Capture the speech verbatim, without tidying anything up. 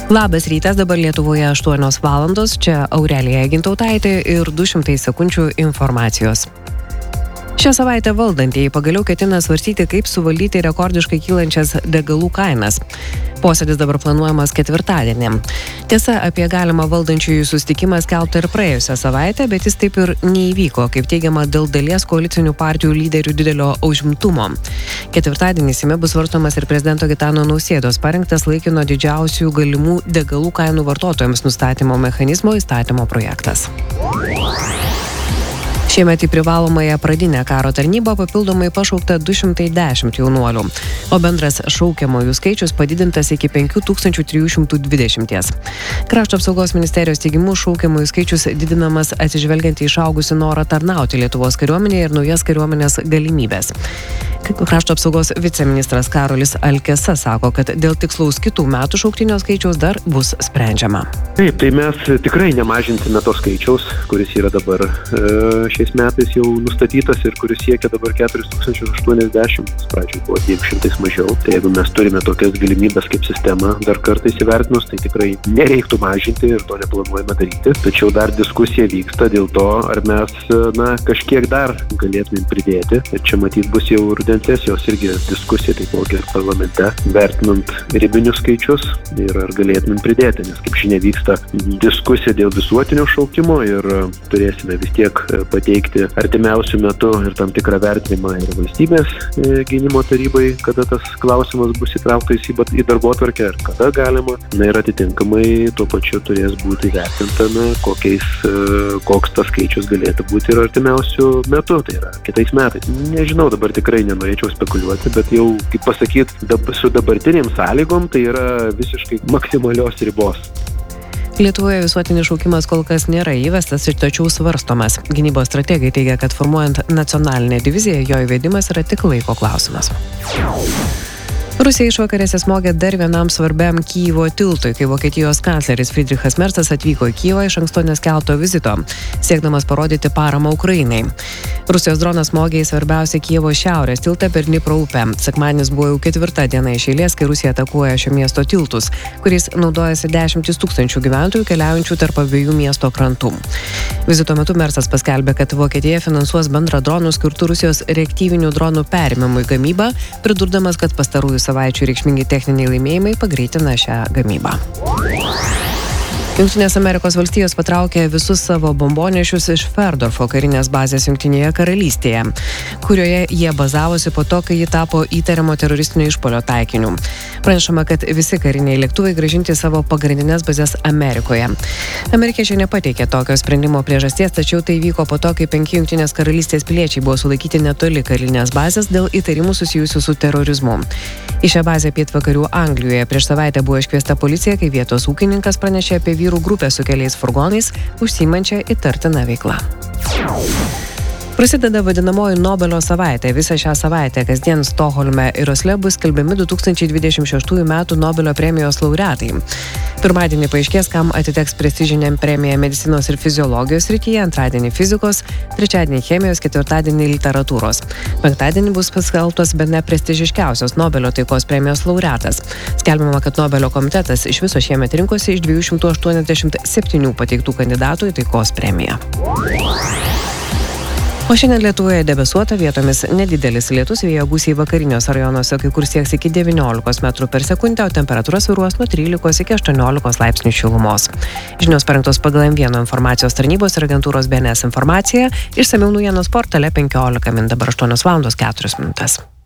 Labas rytas, dabar Lietuvoje aštuonios valandos, čia Aurelija Gintautaitė ir du šimtai sekundžių informacijos. Šią savaitę valdantieji pagaliau ketina svarstyti, kaip suvaldyti rekordiškai kylančias degalų kainas. Posėdis dabar planuojamas ketvirtadienį. Tiesa, apie galimą valdančiųjų susitikimą skelbta ir praėjusią savaitę, bet jis taip ir neįvyko, kaip teigiama dėl dalies koalicinių partijų lyderių didelio užimtumo. Ketvirtadienį Seime bus svarstomas ir prezidento Gitano Nausėdos parengtas laikino didžiausių galimų degalų kainų vartotojams nustatymo mechanizmo įstatymo projektas. Šiemet į privalomąją pradinę karo tarnybą papildomai pašaukta du šimtai dešimt jaunuolių, o bendras šaukiamųjų skaičius padidintas iki penki tūkstančiai trys šimtai dvidešimt. Krašto apsaugos ministerijos teigimu šaukiamųjų skaičius didinamas atsižvelgiant į išaugusį norą tarnauti Lietuvos kariuomenėje ir naujas kariuomenės galimybės. Krašto apsaugos viceministras Karolis Alkesa sako, kad dėl tikslaus kitų metų šauktinio skaičiaus dar bus sprendžiama. Taip, tai mes tikrai nemažinsime to skaičiaus, kuris yra dabar e, šiais metais jau nustatytas ir kuris siekia dabar keturis tūkstančius aštuoniasdešimt, pradžioj buvo dviem šimtais mažiau. Tai jeigu mes turime tokias galimybės kaip sistema dar kartais įvertinus, tai tikrai nereiktų mažinti ir to neplanuojame daryti. Tačiau dar diskusija vyksta dėl to, ar mes na, kažkiek dar galėtume pridėti. Ir čia matyt bus jau rudens sesijos irgi diskusija, taipogi ir parlamente, vertinant ribinius skaičius ir ar galėtume pridėti, nes kaip žinia vyksta diskusija dėl visuotinio šaukimo ir turėsime vis tiek pateikti artimiausių metų ir tam tikrą vertinimą ir valstybės gynimo tarybai, kada tas klausimas bus įtrauktas į darbotvarkę ir kada galima. Na ir atitinkamai tuo pačiu turės būti vertinta, na, kokiais, koks tas skaičius galėtų būti ir artimiausių metų, tai yra kitais metais. Nežinau, dabar tikrai nenorėčiau spekuliuoti, bet jau, kaip pasakyt, dab, su dabartinėm sąlygom tai yra visiškai maksimalios ribos. Lietuvoje visuotinis šaukimas kol kas nėra įvestas ir tačiau svarstomas. Gynybos strategai teigia, kad formuojant nacionalinę diviziją, jo įvedimas yra tik laiko klausimas. Rusija išvakarėse smogė dar vienam svarbiam Kijevo tiltui, kai Vokietijos kancleris Friedrichas Merzas atvyko į Kijevą iš anksto neskelbto vizito, siekdamas parodyti paramą Ukrainai. Rusijos dronas smogė į svarbiausią Kijevo šiaurės tiltą per Dnipro upę. Sekmadienis buvo jau ketvirta diena iš eilės, kai Rusija atakuoja šio miesto tiltus, kuriais naudojasi dešimtis tūkstančių gyventojų keliaujančių tarp abiejų miesto krantų. Vizito metu Merzas paskelbė, kad Vokietija finansuos bendrą dronų skirtų Rusijos reaktyvinių dronų perimimui gamybą, pridurdamas, kad pastarųjų savaičių reikšmingi techniniai laimėjimai pagreitina šią gamybą. Jungtinės Amerikos valstijos patraukė visus savo bombonešius iš Ferdorfo karinės bazės Jungtinėje karalystėje, kurioje jie bazavosi po to, kai ji tapo įtariamo teroristinio išpuolio taikiniu. Pranešama, kad visi kariniai lėktuvai grąžinti savo pagrindinės bazės Amerikoje. Amerikiečiai nepateikė tokio sprendimo priežasties, tačiau tai vyko po to, kai penki Jungtinės karalystės piliečiai buvo sulaikyti netoli karinės bazės dėl įtarimų susijusių su terorizmu. Į šią bazę pietvakarių Anglijoje prieš savaitę buvo iškviesta policija, kai vietos ūkininkas pranešė apie vyrų grupę su keliais furgonais, užsiimančią įtartiną veiklą. Prasideda vadinamoji Nobelio savaitė. Visą šią savaitę kasdien Stokholme ir Osle bus skelbiami du tūkstančiai dvidešimt šeštųjų metų Nobelio premijos laureatai. Pirmadienį paaiškės, kam atiteks prestižinė premija medicinos ir fiziologijos srityje, antradienį fizikos, trečiadienį chemijos, ketvirtadienį literatūros. Penktadienį bus paskelbtos bene prestižiškiausios Nobelio taikos premijos laureatas. Skelbiama, kad Nobelio komitetas iš viso šiemet rinkosi iš dviejų šimtų aštuoniasdešimt septynių pateiktų kandidatų į taikos premiją. O šiandien Lietuvoje debesuota, vietomis nedidelis lietus, vėjo gūsiai vakariniuose rajonuose kai kur sieks iki devyniolikos metrų per sekundę, o temperatūra svyruos nuo trylikos iki aštuoniolikos laipsnių šilumos. Žinios parengtos pagal M vienas informacijos tarnybos ir agentūros B N S informaciją, išsamiau naujienos portale penkiolika min, dabar aštuonios valandos keturios minutės.